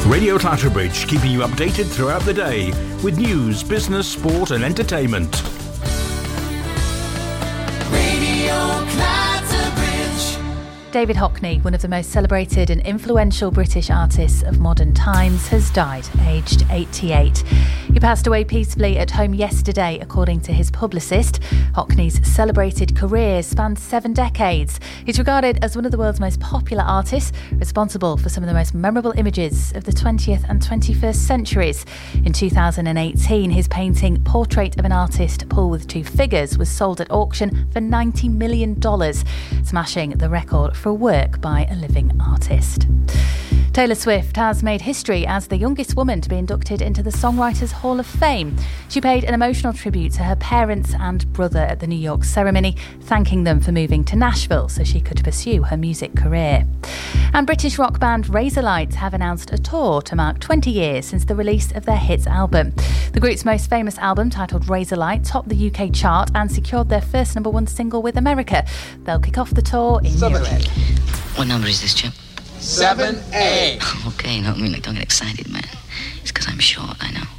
Radio Clatterbridge, keeping you updated throughout the day with news, business, sport and entertainment. Radio Clatterbridge. David Hockney, one of the most celebrated and influential British artists of modern times, has died, aged 88. He passed away peacefully at home yesterday, according to his publicist. Hockney's celebrated career spanned 7 decades. He's regarded as one of the world's most popular artists, responsible for some of the most memorable images of the 20th and 21st centuries. In 2018, his painting Portrait of an Artist, Paul with Two Figures, was sold at auction for $90 million, smashing the record for a work by a living artist. Taylor Swift has made history as the youngest woman to be inducted into the Songwriters Hall of Fame. She paid an emotional tribute to her parents and brother at the New York ceremony, thanking them for moving to Nashville so she could pursue her music career. And British rock band Razorlight have announced a tour to mark 20 years since the release of their hits album. The group's most famous album, titled Razorlight, topped the UK chart and secured their first #1 single with America. They'll kick off the tour in Europe. What number is this, Chip? 7A. Okay, no, I mean, like, don't get excited, man. It's because I'm short, I know.